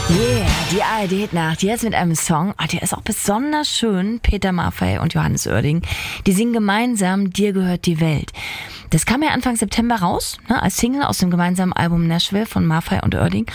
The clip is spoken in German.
Yeah, die ARD-Nacht jetzt mit einem Song, der ist auch besonders schön. Peter Maffay und Johannes Oerding, die singen gemeinsam Dir gehört die Welt. Das kam ja Anfang September raus, als Single aus dem gemeinsamen Album Nashville von Maffay und Oerding.